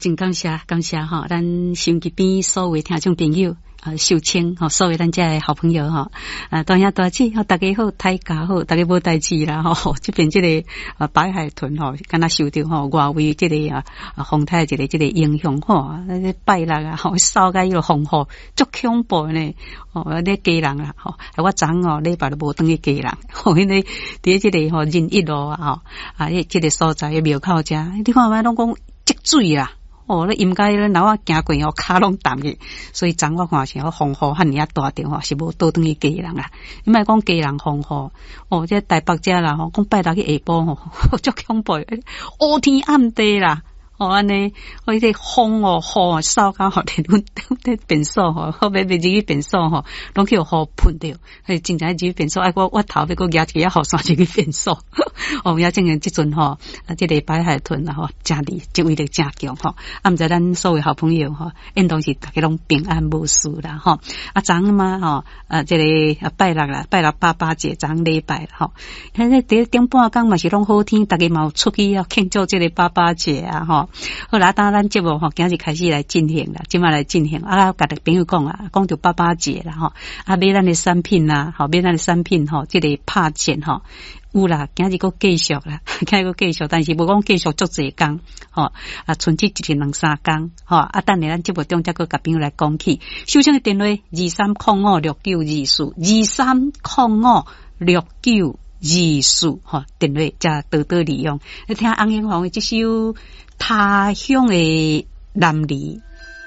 真感谢哈，咱心机边所有听众朋友。秀清所有咱家的好朋友大兄大姐大家好，大家好，大家无代志啦这边这个白海豚敢若受到外围这个风台这个影响拜六扫甲迄个风雨足恐怖呢咧家人啦我昨礼拜都无转去家人因为伫这个仁义路这个所在庙口遮，你看卖拢讲积水啦。咧应该咧，老我行过骹拢淡去，所以昨我看是风雨遐尔大条是无倒转去家人啦。你莫讲家人风雨这台北遮啦讲拜六去下晡足恐怖，乌天暗地啦。安尼，迄个风雨扫到伫变数后尾入去变数拢去雨喷着，真正入去变数。我头要搁举一个雨伞入去变数。也正经即阵这个白海豚啦真厉，即位的真强毋知咱所有好朋友应当是大家拢平安无事啦昨嘛这个拜六啦，拜六爸节，昨礼拜啦伫顶半工嘛是拢好天，大家嘛有出去庆祝这个爸节啊好啦，当咱节目今日开始来进行啦，今晚来进行甲大朋友讲讲到爸节啦买咱的产品啦买咱的产品这个拍件有啦，今日搁继续啦，今日搁继续，但是无讲继续足济工剩只一天2、3工等下咱节目中再搁甲朋友来讲起。收听的电话23056924，23056924电话才多多利用。你听翁英红的这首他乡的男儿。